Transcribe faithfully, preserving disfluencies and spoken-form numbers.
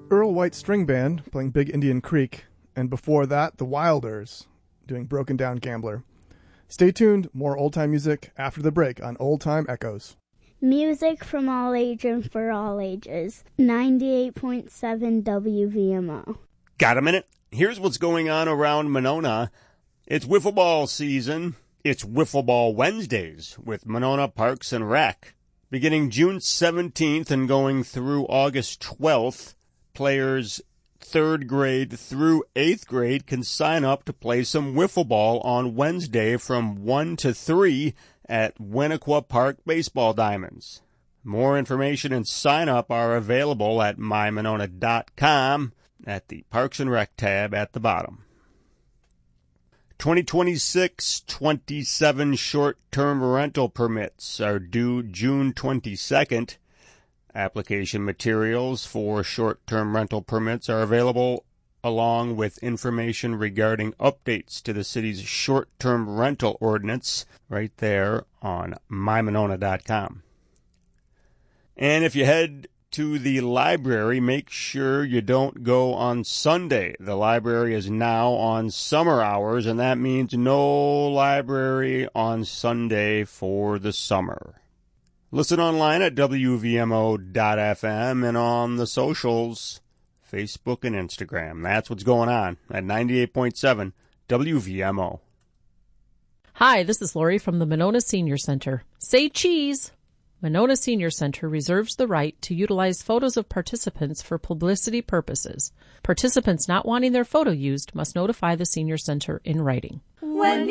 Earl White String Band playing Big Indian Creek, and before that, the Wilders doing Broken Down Gambler. Stay tuned, more old-time music after the break on Old Time Echoes. Music from all ages and for all ages. ninety-eight point seven W V M O. Got a minute? Here's what's going on around Monona. It's wiffle ball season. It's Wiffle Ball Wednesdays with Monona Parks and Rec. Beginning June seventeenth and going through August twelfth, players third grade through eighth grade can sign up to play some wiffle ball on Wednesday from one to three at Winnequa Park Baseball Diamonds. More information and sign up are available at my monona dot com at the Parks and Rec tab at the bottom. twenty twenty-six twenty-seven short-term rental permits are due June twenty-second. Application materials for short-term rental permits are available along with information regarding updates to the city's short-term rental ordinance right there on my monona dot com. And if you head to the library, make sure you don't go on Sunday. The library is now on summer hours, and that means no library on Sunday for the summer. Listen online at W V M O dot F M and on the socials, Facebook and Instagram. That's what's going on at ninety-eight point seven W V M O. Hi, this is Lori from the Monona Senior Center. Say cheese! Monona Senior Center reserves the right to utilize photos of participants for publicity purposes. Participants not wanting their photo used must notify the Senior Center in writing. When